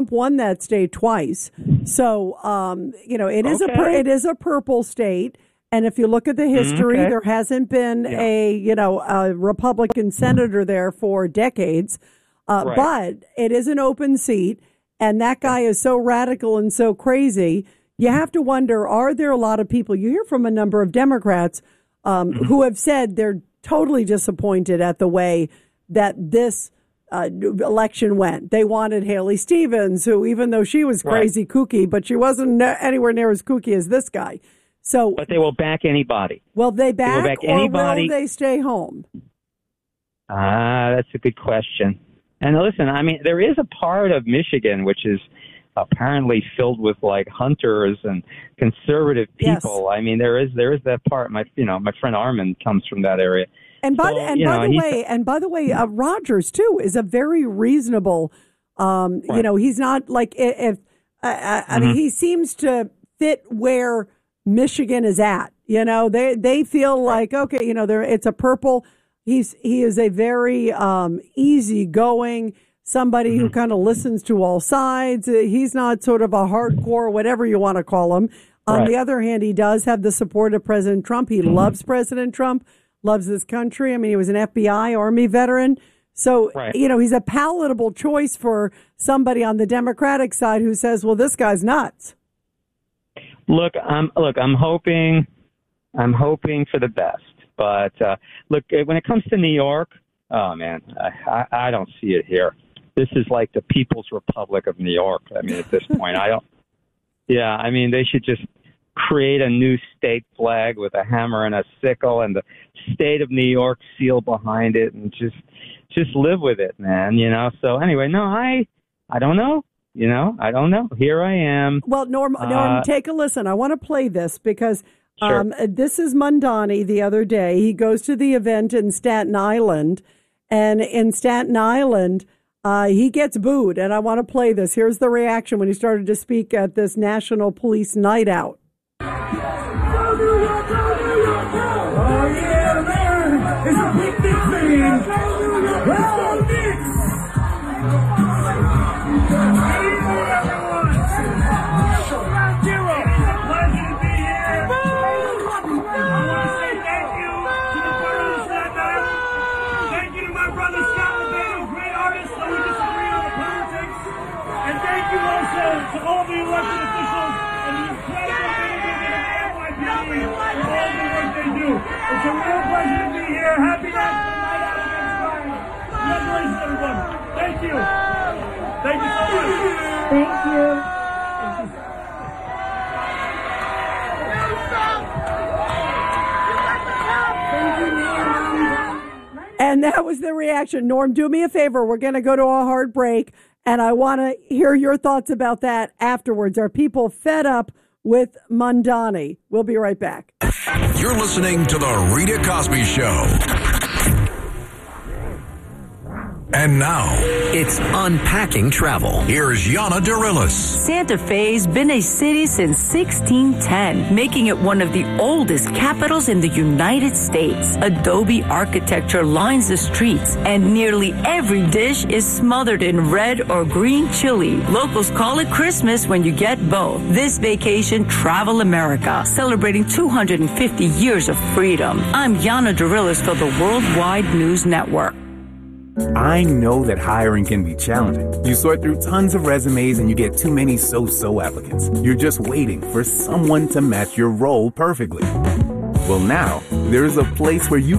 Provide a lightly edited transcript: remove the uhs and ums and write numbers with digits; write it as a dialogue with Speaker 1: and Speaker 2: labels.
Speaker 1: won that state twice. So, it is a purple state. And if you look at the history, there hasn't been a Republican senator there for decades. But it is an open seat. And that guy is so radical and so crazy. You have to wonder, are there a lot of people, you hear from a number of Democrats who have said they're totally disappointed at the way that this election went. They wanted Haley Stevens, who, even though she was crazy kooky, but she wasn't anywhere near as kooky as this guy. So,
Speaker 2: but they will back anybody.
Speaker 1: Will they back or will they stay home?
Speaker 2: That's a good question. And listen, I mean, there is a part of Michigan which is apparently filled with like hunters and conservative people. Yes. I mean, there is that part. My friend Armin comes from that area. And by
Speaker 1: the way, Rogers too is a very reasonable. He's not like I mean, he seems to fit where Michigan is at. They feel like, okay, it's a purple. He is a very easygoing somebody who kind of listens to all sides. He's not sort of a hardcore, whatever you want to call him. On the other hand, he does have the support of President Trump. He loves President Trump, loves this country. I mean, he was an FBI Army veteran. So, he's a palatable choice for somebody on the Democratic side who says, well, this guy's nuts.
Speaker 2: Look, I'm hoping for the best. But look, when it comes to New York, oh, man, I don't see it here. This is like the People's Republic of New York. I mean, at this point, they should just create a new state flag with a hammer and a sickle and the state of New York seal behind it and just live with it, man, So anyway, no, I don't know. I don't know. Here I am.
Speaker 1: Well, Norm, take a listen. I want to play this because this is Mondani the other day. He goes to the event in Staten Island, and in Staten Island, he gets booed. And I want to play this. Here's the reaction when he started to speak at this National Police Night Out.
Speaker 3: Oh, yeah, man. It's a big thing. Well, to all the elected officials and the incredible NYPD for all the work they do. It's a real pleasure to be here. Happy National Night Out Against Crime. Congratulations, everyone. Thank you. Thank you so much.
Speaker 4: Thank you.
Speaker 1: And that was the reaction. Norm, do me a favor. We're going to go to a hard break. And I want to hear your thoughts about that afterwards. Are people fed up with Mondani? We'll be right back.
Speaker 5: You're listening to The Rita Cosby Show. And now,
Speaker 6: it's Unpacking Travel.
Speaker 5: Here's Yana Dirilis.
Speaker 7: Santa Fe's been a city since 1610, making it one of the oldest capitals in the United States. Adobe architecture lines the streets, and nearly every dish is smothered in red or green chili. Locals call it Christmas when you get both. This vacation, Travel America, celebrating 250 years of freedom. I'm Yana Dirilis for the Worldwide News Network.
Speaker 8: I know that hiring can be challenging. You sort through tons of resumes and you get too many so-so applicants. You're just waiting for someone to match your role perfectly. Well, now, there's a place where you